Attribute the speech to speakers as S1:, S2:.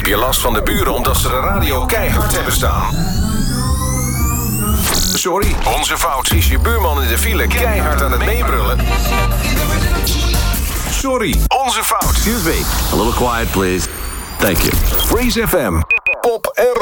S1: Heb je last van de buren omdat ze de radio keihard hebben staan? Sorry, onze fout. Is je buurman in de file keihard aan het meebrullen? Sorry, onze fout.
S2: Excuse me, a little quiet please. Thank you.
S1: Freeze FM. Pop en